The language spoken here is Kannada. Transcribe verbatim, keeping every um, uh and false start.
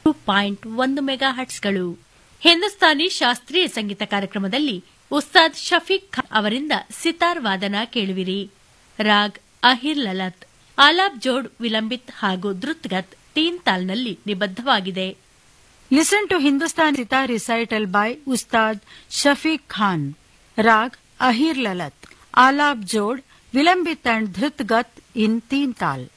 ಪಾಯಿಂಟ್ ಒಂದು ಮೆಗಾ ಹಟ್ಸ್ಗಳು. ಹಿಂದೂಸ್ತಾನಿ ಶಾಸ್ತ್ರೀಯ ಸಂಗೀತ ಕಾರ್ಯಕ್ರಮದಲ್ಲಿ ಉಸ್ತಾದ್ ಶಫೀಕ್ ಖಾನ್ ಅವರಿಂದ ಸಿತಾರ್ ವಾದನ ಕೇಳುವಿರಿ. ರಾಗ್ ಅಹಿರ್ ಲಲತ್, ಆಲಾಪ್ ಜೋಡ್ ವಿಲಂಬಿತ್ ಹಾಗೂ ದ್ರುತ್ಗತ್ ತೀನ್ ತಾಲ್ನಲ್ಲಿ ನಿಬದ್ಧವಾಗಿದೆ. Listen to Hindustan sitar recital by Ustad Shafiq Khan. Raag Ahir Lalat, alaap Jod vilambit and ಧೃತ್ಗತ್ in Teen Tal.